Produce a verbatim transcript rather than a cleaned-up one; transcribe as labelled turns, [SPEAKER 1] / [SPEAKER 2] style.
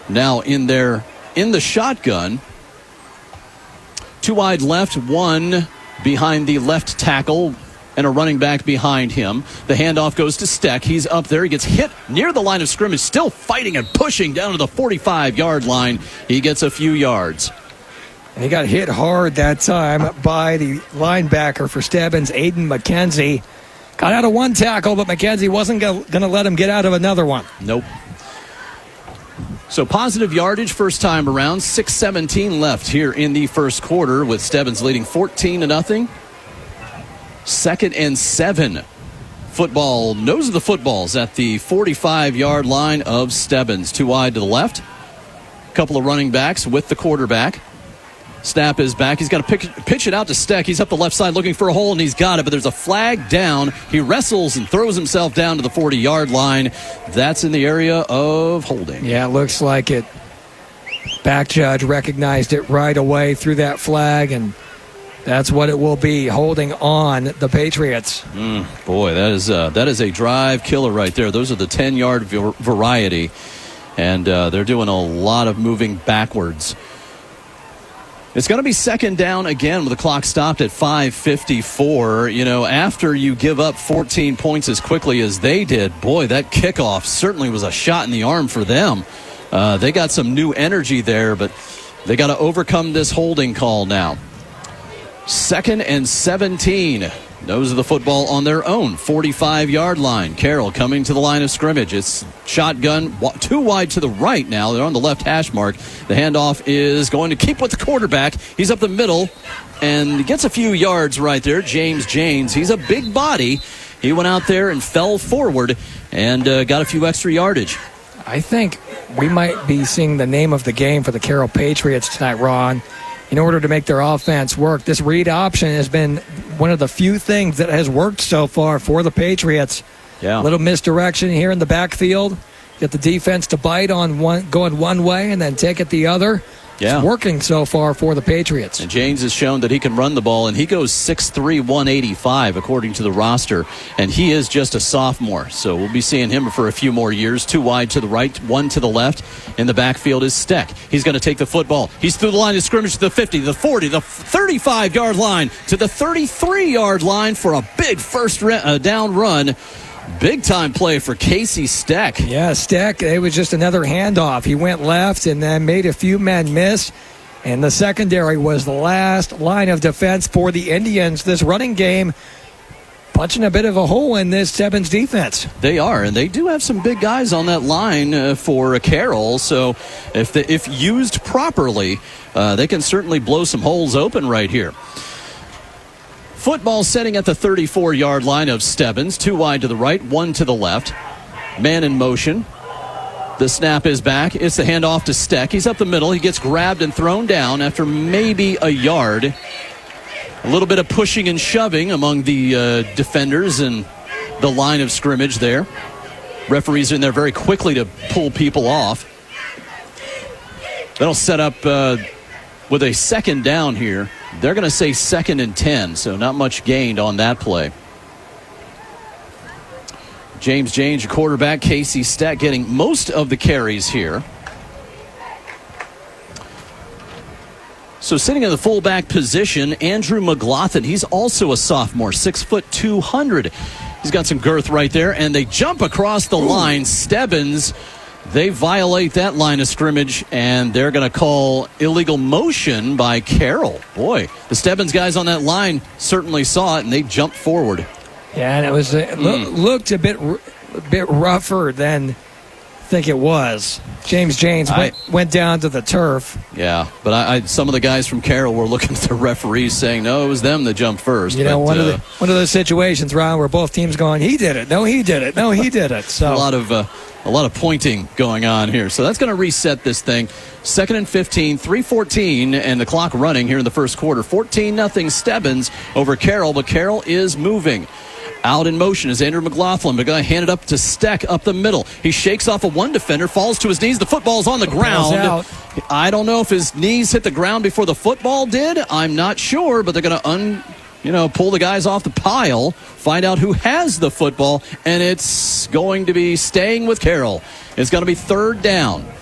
[SPEAKER 1] now in there in the shotgun. Two wide left, one behind the left tackle, and a running back behind him. The handoff goes to Steck. He's up there. He gets hit near the line of scrimmage, still fighting and pushing down to the forty-five-yard line. He gets a few yards.
[SPEAKER 2] And he got hit hard that time by the linebacker for Stebbins, Aiden McKenzie. Got out of one tackle, but McKenzie wasn't going to let him get out of another one.
[SPEAKER 1] Nope. So positive yardage first time around. six seventeen left here in the first quarter with Stebbins leading fourteen to nothing. Second and seven. Football, nose of the footballs at the forty-five-yard line of Stebbins. Two wide to the left. Couple of running backs with the quarterback. Snap is back. He's got to pick, pitch it out to Steck. He's up the left side looking for a hole, and he's got it, but there's a flag down. He wrestles and throws himself down to the forty-yard line. That's in the area of holding.
[SPEAKER 2] Yeah, it looks like it. Back judge recognized it right away, threw that flag, and that's what it will be, holding on the Patriots.
[SPEAKER 1] Mm, boy, that is uh, that is a drive killer right there. Those are the ten-yard v- variety, and uh, they're doing a lot of moving backwards. It's going to be second down again with the clock stopped at five fifty-four. You know, after you give up fourteen points as quickly as they did, boy, that kickoff certainly was a shot in the arm for them. Uh, they got some new energy there, but they got to overcome this holding call now. Second and seventeen. Nose of the football on their own forty-five-yard line. Carroll coming to the line of scrimmage. It's shotgun, too wide to the right now. They're on the left hash mark. The handoff is going to keep with the quarterback. He's up the middle and gets a few yards right there. James James, he's a big body. He went out there and fell forward and uh, got a few extra yardage.
[SPEAKER 2] I think we might be seeing the name of the game for the Carroll Patriots tonight, Ron. In order to make their offense work, this read option has been one of the few things that has worked so far for the Patriots.
[SPEAKER 1] Yeah.
[SPEAKER 2] A little misdirection here in the backfield. Get the defense to bite on one, going one way and then take it the other.
[SPEAKER 1] Yeah.
[SPEAKER 2] It's working so far for the Patriots.
[SPEAKER 1] And James has shown that he can run the ball, and he goes six three, one eighty-five according to the roster, and he is just a sophomore. So we'll be seeing him for a few more years. Two wide to the right, one to the left. In the backfield is Steck. He's going to take the football. He's through the line of scrimmage to the fifty, the forty, the thirty-five-yard line, to the thirty-three-yard line for a big first re- uh, down run. Big-time play for Casey Steck.
[SPEAKER 2] Yeah, Steck, it was just another handoff. He went left and then made a few men miss. And the secondary was the last line of defense for the Indians. This running game punching a bit of a hole in this Stebbins defense.
[SPEAKER 1] They are, and they do have some big guys on that line uh, for Carroll. So if they, if used properly, uh, they can certainly blow some holes open right here. Football setting at the thirty-four-yard line of Stebbins. Two wide to the right, one to the left. Man in motion. The snap is back. It's the handoff to Steck. He's up the middle. He gets grabbed and thrown down after maybe a yard. A little bit of pushing and shoving among the uh, defenders and the line of scrimmage there. Referees are in there very quickly to pull people off. That'll set up uh, with a second down here. They're going to say second and ten, so not much gained on that play. James James, your quarterback. Casey Steck getting most of the carries here. So sitting in the fullback position, Andrew McLaughlin. He's also a sophomore, six foot two hundred. He's got some girth right there, and they jump across the line. Stebbins, they violate that line of scrimmage, and they're going to call illegal motion by Carroll. Boy, the Stebbins guys on that line certainly saw it, and they jumped forward.
[SPEAKER 2] Yeah, and it was it lo- mm. looked a bit a bit rougher than I think it was. James James went, I, went down to the turf.
[SPEAKER 1] Yeah, but I, I, some of the guys from Carroll were looking at the referees saying, no, it was them that jumped first.
[SPEAKER 2] You know,
[SPEAKER 1] but,
[SPEAKER 2] one,
[SPEAKER 1] uh,
[SPEAKER 2] of the, one of those situations, Ron, where both teams going, he did it, no, he did it, no, he did it. So
[SPEAKER 1] a lot of uh, a lot of pointing going on here. So that's going to reset this thing. Second and fifteen, three fourteen, and the clock running here in the first quarter. fourteen nothing Stebbins over Carroll, but Carroll is moving. Out in motion is Andrew McLaughlin. They're going to hand it up to Steck up the middle. He shakes off of one defender, falls to his knees. The football's on the ground. I don't know if his knees hit the ground before the football did. I'm not sure, but they're going to un, you know, pull the guys off the pile, find out who has the football, and it's going to be staying with Carroll. It's going to be third down.